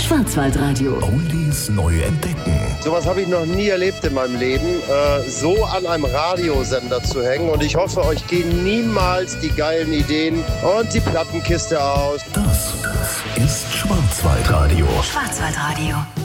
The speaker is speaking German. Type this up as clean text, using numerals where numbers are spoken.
Schwarzwaldradio. Oldies neu entdecken. Sowas habe ich noch nie erlebt in meinem Leben, so an einem Radiosender zu hängen. Und ich hoffe, euch gehen niemals die geilen Ideen und die Plattenkiste aus. Das ist Schwarzwaldradio. Schwarzwaldradio.